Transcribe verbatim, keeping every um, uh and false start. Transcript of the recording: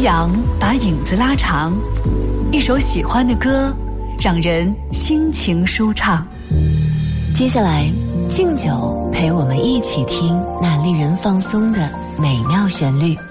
夕阳把影子拉长，一首喜欢的歌让人心情舒畅。 接下来敬酒陪我们一起听那令人放松的美妙旋律。